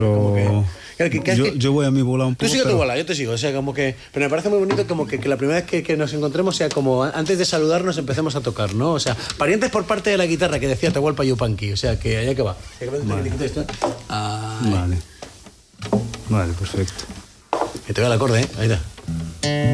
Yo voy a mi bola un poco. Tú sigue tu bola, yo te sigo. O sea, como que. Pero me parece muy bonito como que la primera vez que nos encontremos sea como antes de saludarnos empecemos a tocar, ¿no? O sea, parientes por parte de la guitarra que decía Tehualpa Yupanqui. O sea, que allá que va. Vale. Vale, perfecto. Que te vea el acorde, ¿eh? Ahí está.